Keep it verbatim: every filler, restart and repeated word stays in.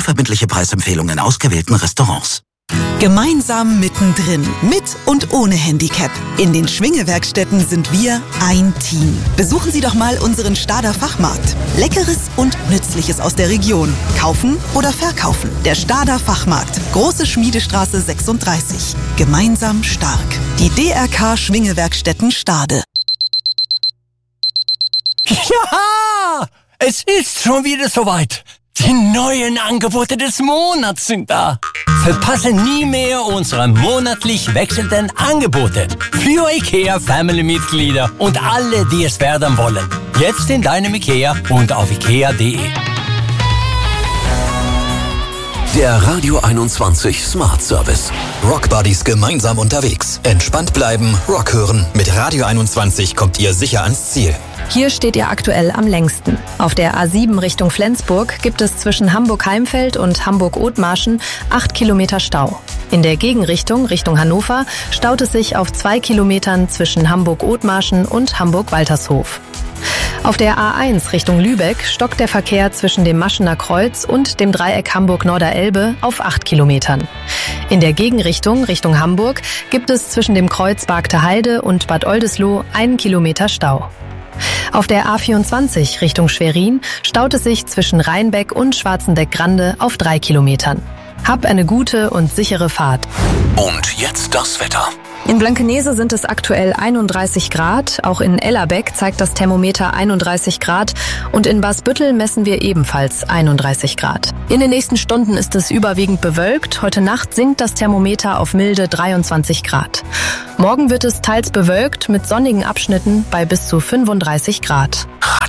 Unverbindliche Preisempfehlungen in ausgewählten Restaurants. Gemeinsam mittendrin, mit und ohne Handicap. In den Schwinge-Werkstätten sind wir ein Team. Besuchen Sie doch mal unseren Stader Fachmarkt. Leckeres und Nützliches aus der Region. Kaufen oder verkaufen. Der Stader Fachmarkt. Große Schmiedestraße sechsunddreißig. Gemeinsam stark. Die D R K Schwinge-Werkstätten Stade. Ja, es ist schon wieder soweit. Die neuen Angebote des Monats sind da. Verpasse nie mehr unsere monatlich wechselnden Angebote für IKEA Family-Mitglieder und alle, die es werden wollen. Jetzt in deinem IKEA und auf ikea punkt de. Der Radio einundzwanzig Smart Service. Rock Buddies gemeinsam unterwegs. Entspannt bleiben, Rock hören. Mit Radio einundzwanzig kommt ihr sicher ans Ziel. Hier steht ihr aktuell am längsten. Auf der A sieben Richtung Flensburg gibt es zwischen Hamburg-Heimfeld und Hamburg-Othmarschen acht Kilometer Stau. In der Gegenrichtung, Richtung Hannover, staut es sich auf zwei Kilometern zwischen Hamburg-Othmarschen und Hamburg-Waltershof. Auf der A eins Richtung Lübeck stockt der Verkehr zwischen dem Maschener Kreuz und dem Dreieck Hamburg-Norderelbe auf acht Kilometern. In der Gegenrichtung, Richtung Hamburg, gibt es zwischen dem Kreuz Bargte Heide und Bad Oldesloe einen Kilometer Stau. Auf der A vierundzwanzig Richtung Schwerin staut es sich zwischen Rheinbeck und Schwarzenbeck-Grande auf drei Kilometern. Hab eine gute und sichere Fahrt. Und jetzt das Wetter. In Blankenese sind es aktuell einunddreißig Grad, auch in Ellerbeck zeigt das Thermometer einunddreißig Grad und in Basbüttel messen wir ebenfalls einunddreißig Grad. In den nächsten Stunden ist es überwiegend bewölkt, heute Nacht sinkt das Thermometer auf milde dreiundzwanzig Grad. Morgen wird es teils bewölkt mit sonnigen Abschnitten bei bis zu fünfunddreißig Grad.